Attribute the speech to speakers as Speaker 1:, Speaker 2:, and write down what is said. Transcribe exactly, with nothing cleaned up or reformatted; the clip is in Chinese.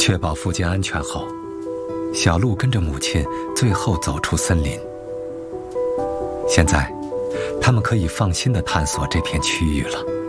Speaker 1: 确保附近安全后，小鹿跟着母亲最后走出森林。现在，他们可以放心地探索这片区域了。